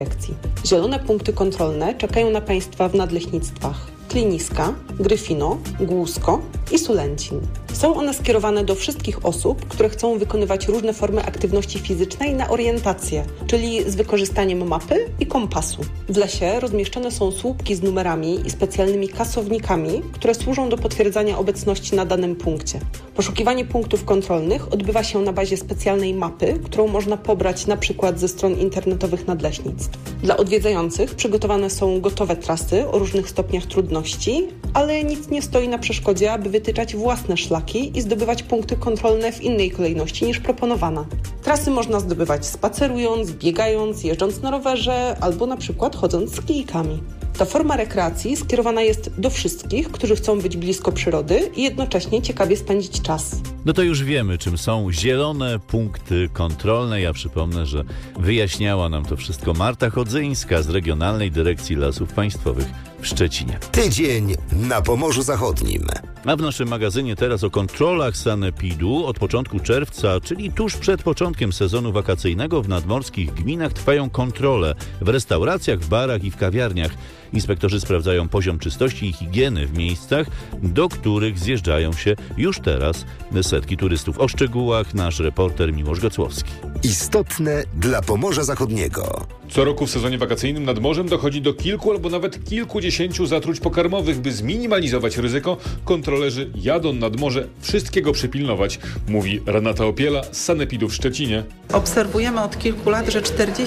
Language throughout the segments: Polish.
dyrekcji. Zielone punkty kontrolne czekają na Państwa w nadleśnictwach Kliniska, Gryfino, Głusko i Sulęcin. Są one skierowane do wszystkich osób, które chcą wykonywać różne formy aktywności fizycznej na orientację, czyli z wykorzystaniem mapy i kompasu. W lesie rozmieszczone są słupki z numerami i specjalnymi kasownikami, które służą do potwierdzania obecności na danym punkcie. Poszukiwanie punktów kontrolnych odbywa się na bazie specjalnej mapy, którą można pobrać na przykład ze stron internetowych nadleśnictw. Dla odwiedzających przygotowane są gotowe trasy o różnych stopniach trudności, ale nic nie stoi na przeszkodzie, aby wytyczać własne szlaki i zdobywać punkty kontrolne w innej kolejności niż proponowana. Trasy można zdobywać spacerując, biegając, jeżdżąc na rowerze albo na przykład chodząc z kijkami. Ta forma rekreacji skierowana jest do wszystkich, którzy chcą być blisko przyrody i jednocześnie ciekawie spędzić czas. No to już wiemy, czym są zielone punkty kontrolne. Ja przypomnę, że wyjaśniała nam to wszystko Marta Chodzyńska z Regionalnej Dyrekcji Lasów Państwowych w Szczecinie. Tydzień na Pomorzu Zachodnim. A w naszym magazynie teraz o kontrolach sanepidu. Od początku czerwca, czyli tuż przed początkiem sezonu wakacyjnego, w nadmorskich gminach trwają kontrole w restauracjach, w barach i w kawiarniach. Inspektorzy sprawdzają poziom czystości i higieny w miejscach, do których zjeżdżają się już teraz setki turystów. O szczegółach nasz reporter Miłosz Gocłowski. Istotne dla Pomorza Zachodniego. Co roku w sezonie wakacyjnym nad morzem dochodzi do kilku albo nawet kilkudziesięciu zatruć pokarmowych. By zminimalizować ryzyko, kontrolerzy jadą nad morze wszystkiego przypilnować, mówi Renata Opiela z Sanepidu w Szczecinie. Obserwujemy od kilku lat, że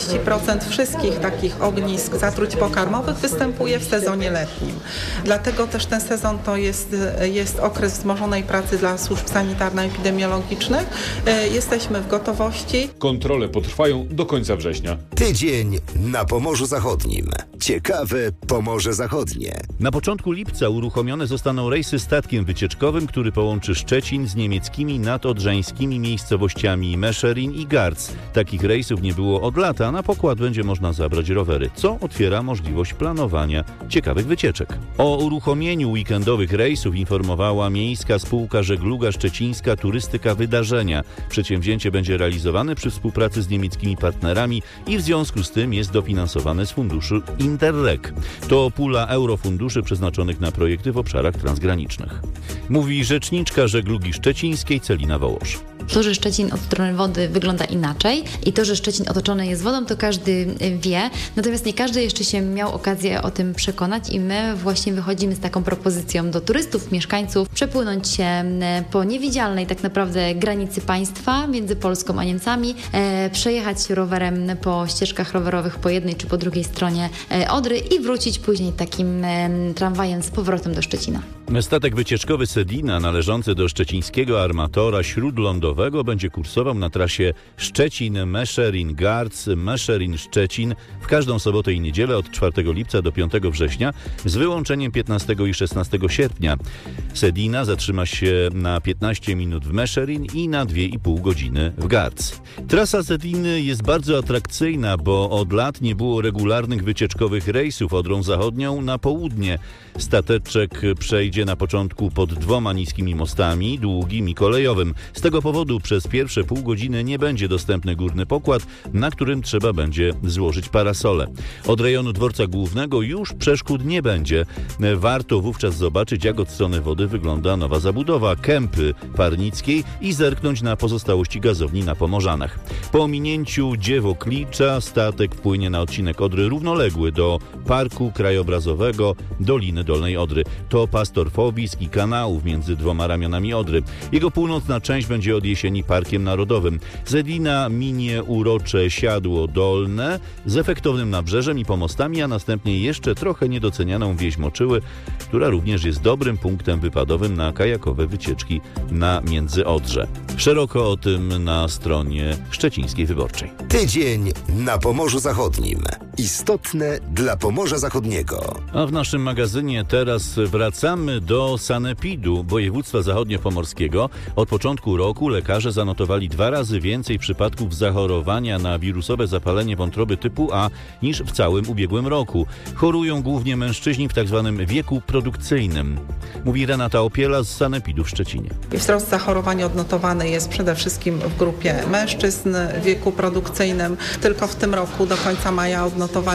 40% wszystkich takich ognisk zatruć pokarmowych występuje w sezonie letnim. Dlatego też ten sezon to jest okres wzmożonej pracy dla służb sanitarno-epidemiologicznych. Jesteśmy w gotowości. Kontrole potrwają do końca września. Tydzień na Pomorzu Zachodnim. Ciekawe Pomorze Zachodnie. Na początku lipca uruchomione zostaną rejsy statkiem wycieczkowym, który połączy Szczecin z niemieckimi nadodrzańskimi miejscowościami Mescherin i Garz. Takich rejsów nie było od lata, a na pokład będzie można zabrać rowery, co otwiera możliwość planowania ciekawych wycieczek. O uruchomieniu weekendowych rejsów informowała Miejska Spółka Żegluga Szczecińska Turystyka Wydarzenia. Przedsięwzięcie będzie realizowane przy współpracy z niemieckimi partnerami i w związku z tym jest dofinansowane z funduszu Interreg. To pula eurofunduszy przeznaczonych na projekty w obszarach transgranicznych. Mówi rzeczniczka Żeglugi Szczecińskiej Celina Wołosz. To, że Szczecin od strony wody wygląda inaczej i to, że Szczecin otoczony jest wodą, to każdy wie. Natomiast nie każdy jeszcze się miał okazję o tym przekonać i my właśnie wychodzimy z taką propozycją do turystów, mieszkańców, przepłynąć się po niewidzialnej tak naprawdę granicy państwa między Polską a Niemcami, przejechać rowerem po ścieżkach rowerowych po jednej czy po drugiej stronie Odry i wrócić później takim tramwajem z powrotem do Szczecina. Statek wycieczkowy Sedina, należący do szczecińskiego armatora śródlądowego, będzie kursował na trasie Szczecin-Mescherin-Garz, Mescherin-Szczecin w każdą sobotę i niedzielę od 4 lipca do 5 września z wyłączeniem 15 i 16 sierpnia. Sedina zatrzyma się na 15 minut w Mescherin i na 2,5 godziny w Garz. Trasa Sediny jest bardzo atrakcyjna, bo od lat nie było regularnych wycieczkowych rejsów Odrą Zachodnią na południe. Stateczek przejdzie na początku pod 2 niskimi mostami, długim i kolejowym. Z tego powodu przez pierwsze pół godziny nie będzie dostępny górny pokład, na którym trzeba będzie złożyć parasole. Od rejonu dworca głównego już przeszkód nie będzie. Warto wówczas zobaczyć, jak od strony wody wygląda nowa zabudowa Kępy Parnickiej i zerknąć na pozostałości gazowni na Pomorzanach. Po ominięciu Dziewo-Klicza statek wpłynie na odcinek Odry równoległy do Parku Krajobrazowego Doliny Dolnej Odry. To pas torfowisk i kanałów między 2 ramionami Odry. Jego północna część będzie od jesieni Parkiem Narodowym. Sedina minie urocze Siadło Dolne z efektownym nabrzeżem i pomostami, a następnie jeszcze trochę niedocenianą wieś Moczyły, która również jest dobrym punktem wypadowym na kajakowe wycieczki na Międzyodrze. Szeroko o tym na stronie Szczecińskiej Wyborczej. Tydzień na Pomorzu Zachodnim. Istotne dla Pomorza Zachodniego. A w naszym magazynie teraz wracamy Wracamy do sanepidu województwa zachodniopomorskiego. Od początku roku lekarze zanotowali 2 razy więcej przypadków zachorowania na wirusowe zapalenie wątroby typu A niż w całym ubiegłym roku. Chorują głównie mężczyźni w tzw. wieku produkcyjnym, mówi Renata Opiela z sanepidu w Szczecinie. Wzrost zachorowań odnotowany jest przede wszystkim w grupie mężczyzn w wieku produkcyjnym. Tylko w tym roku do końca maja odnotowali